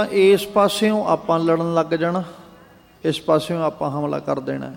ਇਸ ਪਾਸਿਓਂ ਆਪਾਂ ਲੜਨ ਲੱਗ ਜਾਣਾ, ਇਸ ਪਾਸਿਓਂ ਆਪਾਂ ਹਮਲਾ ਕਰ ਦੇਣਾ।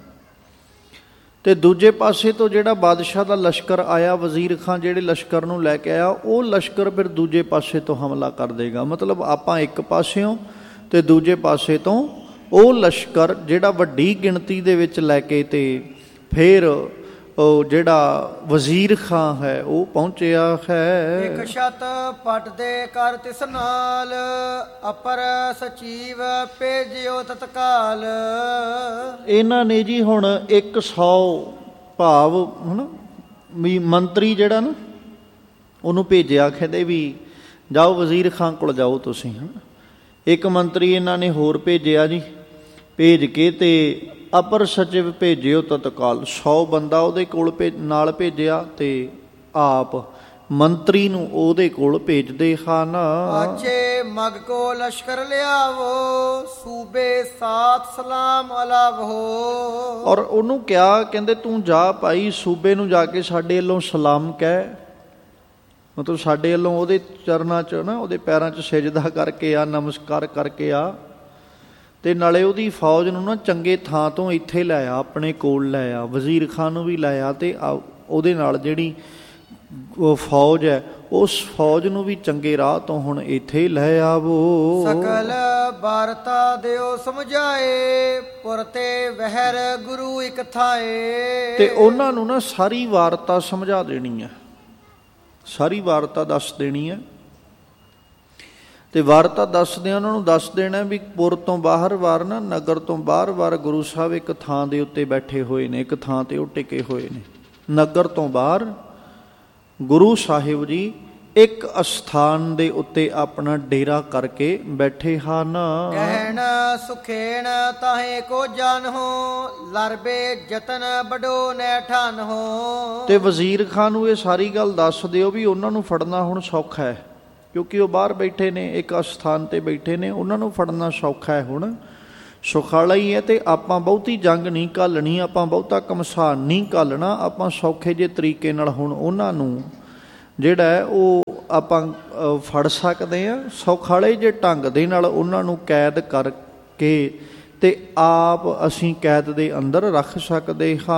ਤੇ ਦੂਜੇ ਪਾਸੇ ਤੋਂ ਜਿਹੜਾ ਬਾਦਸ਼ਾਹ ਦਾ ਲਸ਼ਕਰ ਆਇਆ, ਵਜ਼ੀਰ ਖਾਂ ਜਿਹੜੇ ਲਸ਼ਕਰ ਨੂੰ ਲੈ ਕੇ ਆਇਆ, ਉਹ ਲਸ਼ਕਰ ਫਿਰ ਦੂਜੇ ਪਾਸੇ ਤੋਂ ਹਮਲਾ ਕਰ ਦੇਗਾ। ਮਤਲਬ ਆਪਾਂ ਇੱਕ ਪਾਸਿਓਂ ਤੇ ਦੂਜੇ ਪਾਸੇ ਤੋਂ ਉਹ ਲਸ਼ਕਰ ਜਿਹੜਾ ਵੱਡੀ ਗਿਣਤੀ ਦੇ ਵਿੱਚ ਲੈ ਕੇ ਤੇ ਫਿਰ ਉਹ ਜਿਹੜਾ ਵਜ਼ੀਰ ਖਾਂ ਹੈ ਉਹ ਪਹੁੰਚਿਆ ਹੈ। ਇੱਕ ਛੱਤ ਪੱਟ ਦੇ ਕਰ ਤਿਸ ਨਾਲ, ਅਪਰ ਸਚੀਵ ਭੇਜਿਓ ਤਤਕਾਲ। ਇਹਨਾਂ ਨੇ ਜੀ ਹੁਣ 100 ਭਾਵ ਹਨਾ ਵੀ ਮੰਤਰੀ ਜਿਹੜਾ ਨਾ ਉਹਨੂੰ ਭੇਜਿਆ, ਕਹਿੰਦੇ ਵੀ ਜਾਓ ਵਜ਼ੀਰ ਖਾਂ ਕੋਲ ਜਾਓ ਤੁਸੀਂ। ਹਨਾ ਇੱਕ ਮੰਤਰੀ ਇਹਨਾਂ ਨੇ ਹੋਰ ਭੇਜਿਆ ਜੀ, ਭੇਜ ਕੇ ਤੇ ਅਪਰ ਸਚਿਵ ਭੇਜਿਓ ਤਤਕਾਲ। 100 ਬੰਦਾ ਉਹਦੇ ਕੋਲ ਨਾਲ ਭੇਜਿਆ ਤੇ ਆਪ ਮੰਤਰੀ ਨੂੰ ਉਹਦੇ ਕੋਲ ਭੇਜਦੇ ਹਨ। ਆਚੇ ਮਗ ਕੋ ਲਸ਼ਕਰ ਲਿਆਵੋ, ਸੂਬੇ ਸਾਥ ਸਲਾਮ ਅਲਾਵੋ। ਔਰ ਉਹਨੂੰ ਕਿਹਾ, ਕਹਿੰਦੇ ਤੂੰ ਜਾ ਭਾਈ ਸੂਬੇ ਨੂੰ ਜਾ ਕੇ ਸਾਡੇ ਵੱਲੋਂ ਸਲਾਮ ਕਹਿ, ਮਤਲਬ ਸਾਡੇ ਵੱਲੋਂ ਉਹਦੇ ਚਰਨਾਂ 'ਚ ਨਾ ਉਹਦੇ ਪੈਰਾਂ 'ਚ ਸਿਜਦਾ ਕਰਕੇ ਆ, ਨਮਸਕਾਰ ਕਰਕੇ ਆ, ਤੇ ਨਾਲੇ ਉਹਦੀ ਫੌਜ ਨੂੰ ਨਾ ਚੰਗੇ ਥਾਂ ਤੋਂ ਇੱਥੇ ਲੈ ਆ, ਆਪਣੇ ਕੋਲ ਲੈ ਆ, ਵਜ਼ੀਰ ਖਾਨ ਨੂੰ ਵੀ ਲੈ ਆ, ਤੇ ਉਹਦੇ ਨਾਲ ਜਿਹੜੀ ਉਹ ਫੌਜ ਹੈ ਉਸ ਫੌਜ ਨੂੰ ਵੀ ਚੰਗੇ ਰਾਹ ਤੋਂ ਹੁਣ ਇੱਥੇ ਲੈ ਆਵੋ। ਸਕਲ ਵਾਰਤਾ ਦਿਓ ਸਮਝਾਏ, ਪੁਰਤੇ ਵਹਿਰ ਗੁਰੂ ਇਕ ਥਾਏ। ਤੇ ਉਹਨਾਂ ਨੂੰ ਨਾ ਸਾਰੀ ਵਾਰਤਾ ਸਮਝਾ ਦੇਣੀ ਹੈ, ਸਾਰੀ ਵਾਰਤਾ ਦੱਸ ਦੇਣੀ ਹੈ। ਤੇ ਵਾਰਤਾ ਦੱਸਦਿਆਂ ਉਹਨਾਂ ਨੂੰ ਦੱਸ ਦੇਣਾ ਵੀ ਪੁਰ ਤੋਂ ਬਾਹਰ ਵਾਰ ਨਾ, ਨਗਰ ਤੋਂ ਬਾਹਰ ਵਾਰ ਗੁਰੂ ਸਾਹਿਬ ਇੱਕ ਥਾਂ ਦੇ ਉੱਤੇ ਬੈਠੇ ਹੋਏ ਨੇ, ਇੱਕ ਥਾਂ ਤੇ ਉਹ ਟਿਕੇ ਹੋਏ ਨੇ। ਨਗਰ ਤੋਂ ਬਾਹਰ ਗੁਰੂ ਸਾਹਿਬ ਜੀ ਇੱਕ ਅਸਥਾਨ ਦੇ ਉੱਤੇ ਆਪਣਾ ਡੇਰਾ ਕਰਕੇ ਬੈਠੇ ਹਨ। ਕਹਿਣ ਸੁਖੇਣ ਤਾਹੇ ਕੋ ਜਾਨਹੁ, ਲਰਬੇ ਜਤਨ ਬਡੋ ਨੈ ਠਾਨਹੁ। ਤੇ ਵਜ਼ੀਰ ਖਾਨ ਨੂੰ ਇਹ ਸਾਰੀ ਗੱਲ ਦੱਸ ਦਿਓ ਵੀ ਉਹਨਾਂ ਨੂੰ ਫੜਨਾ ਹੁਣ ਸੌਖਾ ਹੈ, ਕਿਉਂਕਿ ਉਹ ਬਾਹਰ ਬੈਠੇ ਨੇ, ਇੱਕ ਅਸਥਾਨ ਤੇ ਬੈਠੇ ਨੇ, ਉਹਨਾਂ ਨੂੰ ਫੜਨਾ ਸੌਖਾ ਹੈ, ਹੁਣ ਸੁਖਾਲਾ ਹੀ ਹੈ। ਤੇ ਆਪਾਂ ਬਹੁਤੀ ਜੰਗ ਨਹੀਂ ਘਾਲਣੀ, ਆਪਾਂ ਬਹੁਤਾ ਘਮਸਾਨ ਨਹੀਂ ਘਾਲਣਾ, ਆਪਾਂ ਸੌਖੇ ਜਿਹੇ ਤਰੀਕੇ ਨਾਲ ਹੁਣ ਉਹਨਾਂ ਨੂੰ ਜਿਹੜਾ ਹੈ ਉਹ ਆਪਾਂ ਫੜ ਸਕਦੇ ਹਾਂ। ਸੌਖਾਲੇ ਜਿਹੇ ਢੰਗ ਦੇ ਨਾਲ ਉਹਨਾਂ ਨੂੰ ਕੈਦ ਕਰਕੇ ਤੇ ਆਪ ਅਸੀਂ ਕੈਦ ਦੇ ਅੰਦਰ ਰੱਖ ਸਕਦੇ ਹਾਂ।